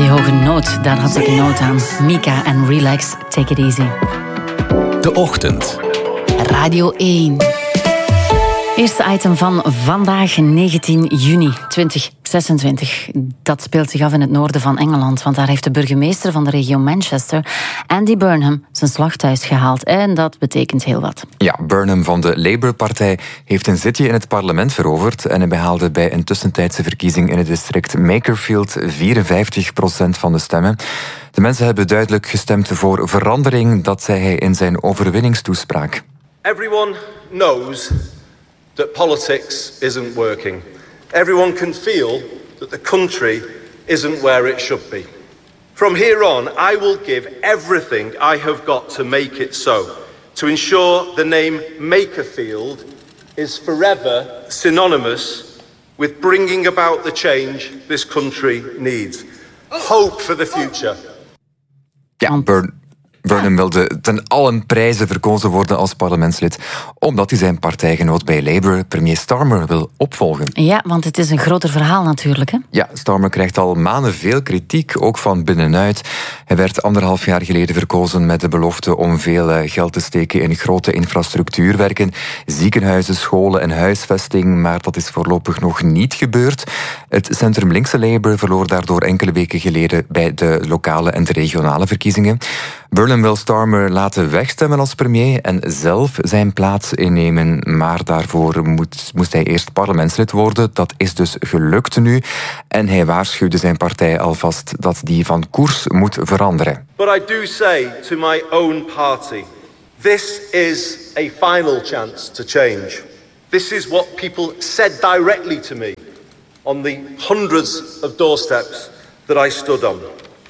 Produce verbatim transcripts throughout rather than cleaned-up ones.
die hoge noot, daar had ik een noot aan. Mika en Relax, Take It Easy. De Ochtend. Radio één. Eerste item van vandaag, negentien juni tweeduizend zesentwintig. Dat speelt zich af in het noorden van Engeland, want daar heeft de burgemeester van de regio Manchester, Andy Burnham, zijn slag thuis gehaald. En dat betekent heel wat. Ja, Burnham van de Labour-partij heeft een zitje in het parlement veroverd en hij behaalde bij een tussentijdse verkiezing in het district Makerfield vierenvijftig procent van de stemmen. De mensen hebben duidelijk gestemd voor verandering, dat zei hij in zijn overwinningstoespraak. Everyone knows that politics isn't working. Everyone can feel that the country isn't where it should be. From here on, I will give everything I have got to make it so, to ensure the name Makerfield is forever synonymous with bringing about the change this country needs. Hope for the future. Ja, Burn. Burnham wilde ten allen prijzen verkozen worden als parlementslid, omdat hij zijn partijgenoot bij Labour, premier Starmer, wil opvolgen. Ja, want het is een groter verhaal natuurlijk, hè? Ja, Starmer krijgt al maanden veel kritiek, ook van binnenuit. Hij werd anderhalf jaar geleden verkozen met de belofte om veel geld te steken in grote infrastructuurwerken, ziekenhuizen, scholen en huisvesting, maar dat is voorlopig nog niet gebeurd. Het centrum-linkse Labour verloor daardoor enkele weken geleden bij de lokale en de regionale verkiezingen. Burnham wil Starmer laten wegstemmen als premier en zelf zijn plaats innemen, maar daarvoor moet, moest hij eerst parlementslid worden. Dat is dus gelukt nu en hij waarschuwde zijn partij alvast dat die van koers moet veranderen. But I do say to my own party, this is a final chance to change. This is what people said directly to me on the hundreds of doorsteps that I stood on.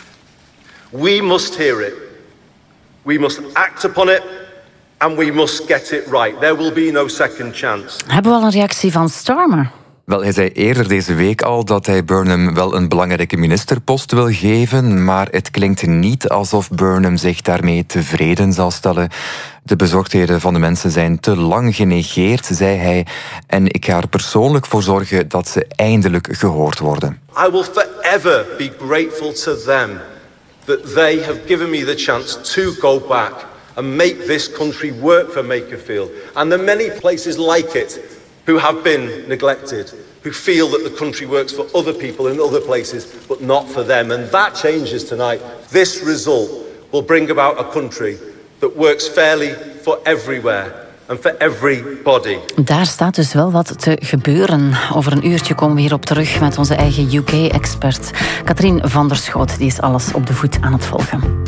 We must hear it. We must act upon it and we must get it right. There will be no second chance. Hebben we al een reactie van Starmer? Wel, hij zei eerder deze week al dat hij Burnham wel een belangrijke ministerpost wil geven, maar het klinkt niet alsof Burnham zich daarmee tevreden zal stellen. De bezorgdheden van de mensen zijn te lang genegeerd, zei hij, en ik ga er persoonlijk voor zorgen dat ze eindelijk gehoord worden. I will forever be grateful to them that they have given me the chance to go back and make this country work for Makerfield. And there are many places like it who have been neglected, who feel that the country works for other people in other places, but not for them. And that changes tonight. This result will bring about a country that works fairly for everywhere and for everybody. Daar staat dus wel wat te gebeuren. Over een uurtje komen we hierop terug met onze eigen U K-expert. Katrien van der Schoot, die is alles op de voet aan het volgen.